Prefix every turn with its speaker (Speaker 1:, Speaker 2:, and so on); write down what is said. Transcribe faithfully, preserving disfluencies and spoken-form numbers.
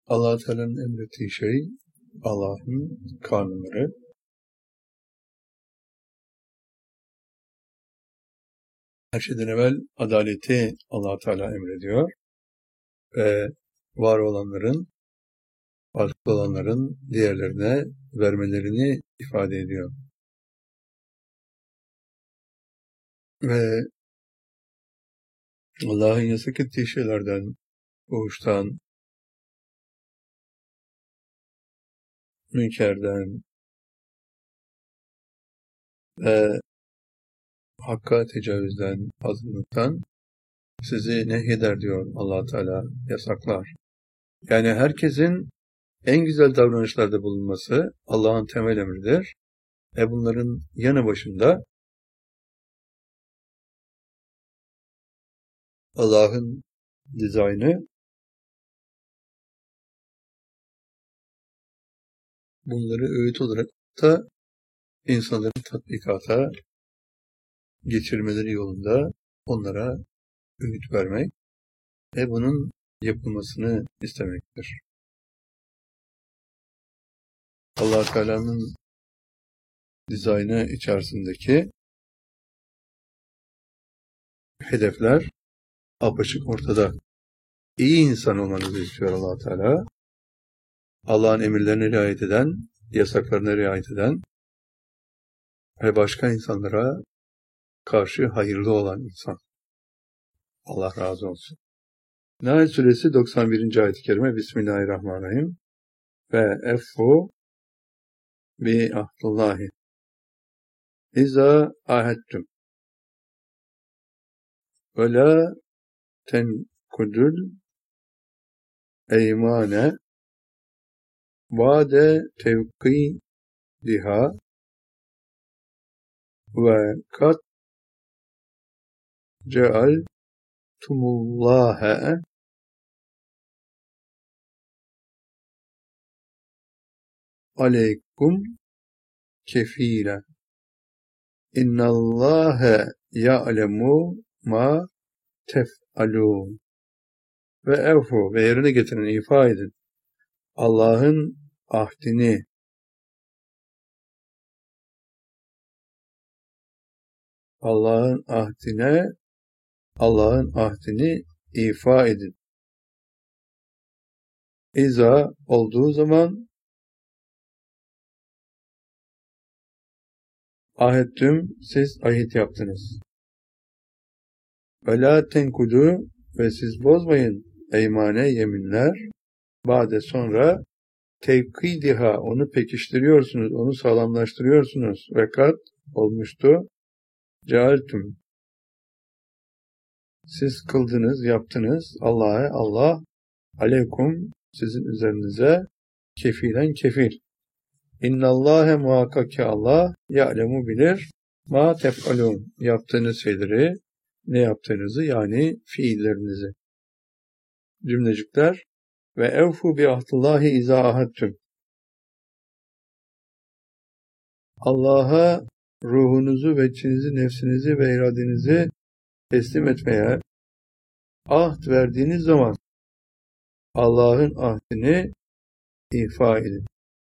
Speaker 1: Allah Teala'nın emrettiği şey Allah'ın kanunları. Her şeyden evvel adaleti Allah Teala emrediyor ve var olanların, farklı olanların diğerlerine vermelerini ifade ediyor. Ve Allah'ın yasak ettiği şeylerden, fuhuştan, münkerden ve hakka tecavüzden, azgınlıktan sizi nehyeder diyor Allah Teala, yasaklar. Yani herkesin en güzel davranışlarda bulunması Allah'ın temel emridir. E bunların yanı başında Allah'ın dizaynı, bunları öğüt olarak da insanların tatbikata geçirmeleri yolunda onlara öğüt vermek ve bunun yapılmasını istemektir. Allah Teala'nın dizaynı içerisindeki hedefler apaçık ortada. İyi insan olmanızı istiyor Allah Teala. Allah'ın emirlerine riayet eden, yasaklarına riayet eden ve başka insanlara karşı hayırlı olan insan. Allah razı olsun. Nahl Suresi doksan birinci ayet-i kerime. Bismillahirrahmanirrahim. Ve effu bi ahdullahi İza ahettüm ve la tenkudul eymane vade tevkidiha ve kat cealtumullâhe aleykum kefîle innallâhe ya'lemu ma tef'alûn ve evfu ve yerine getirin, ifa edin Allah'ın ahdini, Allah'ın ahdine, Allah'ın ahdini ifa edin. İza olduğu zaman ahettüm siz ahit yaptınız. Ve la tenkudu ve siz bozmayın eymane yeminler. Bade sonra tevkidiha onu pekiştiriyorsunuz, onu sağlamlaştırıyorsunuz. Ve kat olmuştu. Cealtüm siz kıldınız, yaptınız. Allah'a Allah aleykum sizin üzerinize kefilen kefil. İnnallâhe muhakkak ki Allah ya'lemu bilir ma tef'alûn yaptığınız şeyleri, ne yaptığınızı yani fiillerinizi. Cümlecikler ve evfu bi ahdillahi izâ ahadtüm. Allah'a ruhunuzu, veçinizi, nefsinizi ve iradenizi teslim etmeye ahd verdiğiniz zaman Allah'ın ahdini ifa edin.